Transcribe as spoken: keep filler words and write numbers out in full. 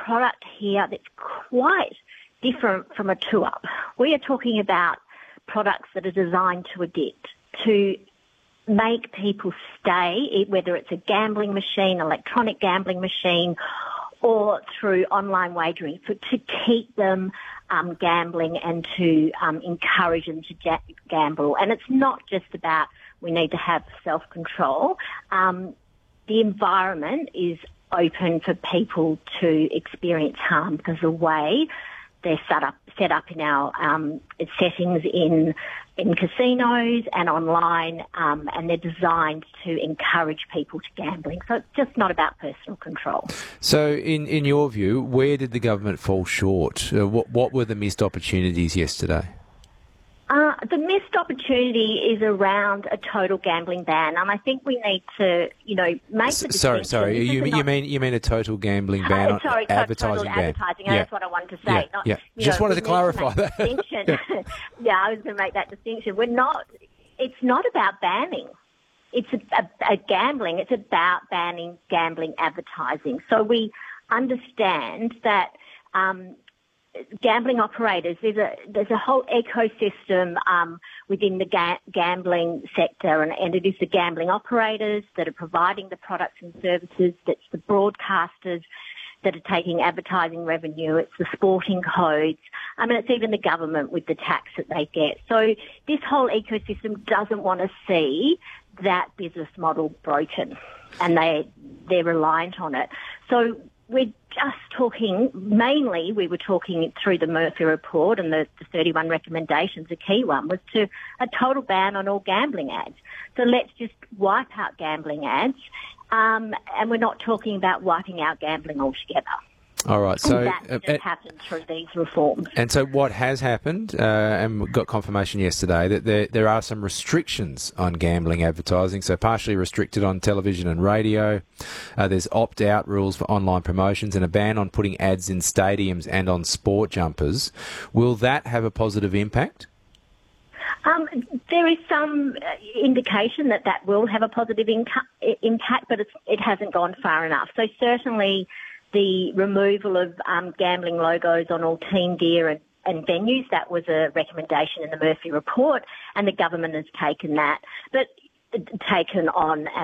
product here that's quite different from a two-up. We are talking about products that are designed to addict, to make people stay, whether it's a gambling machine, electronic gambling machine, or through online wagering, for, to keep them um, gambling and to um, encourage them to ja- gamble. And it's not just about we need to have self-control. Um, the environment is open for people to experience harm because the way they're set up, set up in our um, settings in in casinos and online, um, and they're designed to encourage people to gambling. So it's just not about personal control. So in, in your view, where did the government fall short? Uh, what, what were the missed opportunities yesterday? Uh, the missed opportunity is around a total gambling ban, and I think we need to, you know, make the distinction. Sorry, sorry, you, you mean you mean a total gambling ban, uh, sorry, on advertising total ban? Advertising. Yeah. That's what I wanted to say. Yeah, Not, yeah. Just know, wanted to clarify to that. yeah. yeah, I was going to make that distinction. We're not. It's not about banning. It's a, a, a gambling. It's about banning gambling advertising. So we understand that. Um, Gambling operators, there's a there's a whole ecosystem um, within the ga- gambling sector, and, and it is the gambling operators that are providing the products and services. That's the broadcasters that are taking advertising revenue. It's the sporting codes. I mean, it's even the government with the tax that they get. So this whole ecosystem doesn't want to see that business model broken, and they they're reliant on it. So we're just talking, mainly we were talking through the Murphy report and the, the thirty-one recommendations. A key one was to a total ban on all gambling ads. So let's just wipe out gambling ads, um, and we're not talking about wiping out gambling altogether. All right, so and that just uh, happened through these reforms. And so, what has happened, uh, and we got confirmation yesterday that there there are some restrictions on gambling advertising. So, partially restricted on television and radio. Uh, there's opt-out rules for online promotions and a ban on putting ads in stadiums and on sport jumpers. Will that have a positive impact? Um, there is some indication that that will have a positive inca- impact, but it's, it hasn't gone far enough. So certainly the removal of um, gambling logos on all team gear and, and venues, that was a recommendation in the Murphy report, and the government has taken that, but taken on and